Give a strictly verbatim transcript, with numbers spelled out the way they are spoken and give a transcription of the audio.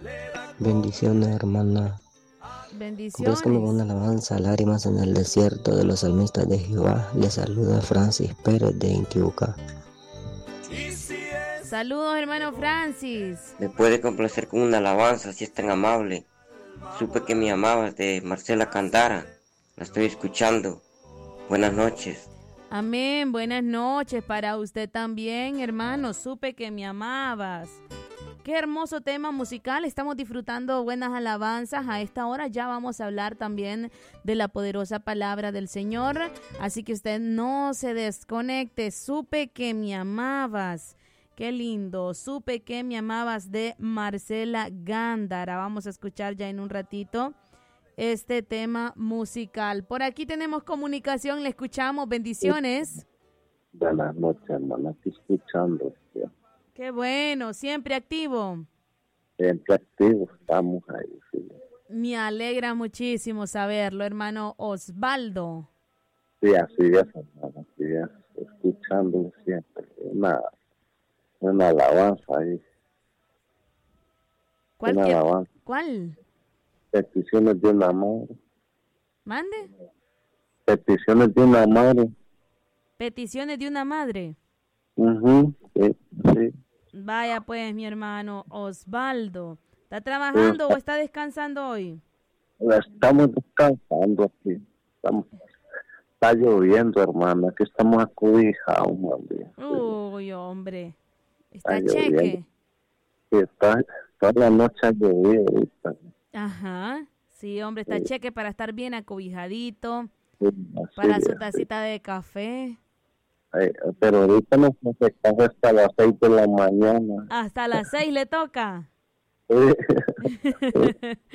Bendiciones, hermana. Complazcame con Bendiciones. una alabanza, lágrimas en el desierto de los salmistas de Jehová. Les saluda Francis Pérez de Intibucá. Saludos, hermano Francis. ¿Me puede complacer con una alabanza si es tan amable? Supe que me amabas de Marcela Candara. La estoy escuchando. Buenas noches. Amén. Buenas noches para usted también, hermano. Supe que me amabas. Qué hermoso tema musical. Estamos disfrutando buenas alabanzas. A esta hora ya vamos a hablar también de la poderosa palabra del Señor. Así que usted no se desconecte. Supe que me amabas. Qué lindo. Supe que me amabas de Marcela Gándara. Vamos a escuchar ya en un ratito este tema musical. Por aquí tenemos comunicación. Le escuchamos. Bendiciones. Buenas noches, hermana. Estoy escuchando. ¿Sí? Qué bueno, siempre activo. Siempre activo, estamos ahí. Sí, Me alegra muchísimo saberlo, hermano Osvaldo. sí así es, hermana, así es. Escuchándolo siempre. Una, una alabanza ahí. ¿Cuál? Una Que, alabanza. ¿Cuál? Peticiones de una madre. ¿Mande? Peticiones de una madre. Peticiones de una madre. Uh-huh, sí, sí. Vaya pues, mi hermano Osvaldo. ¿Está trabajando o está descansando hoy? Estamos descansando aquí. Estamos, está lloviendo, hermana. Aquí estamos acobijados, madre. Uy, hombre. Está, Está cheque. lloviendo. Sí, está, toda la noche ha llovido ahorita. Ajá. Sí, hombre, está Sí. cheque para estar bien acobijadito. Sí, Para así su es, tacita de café. Ay, pero ahorita no se casa hasta las seis de la mañana. Hasta las seis le toca. Sí.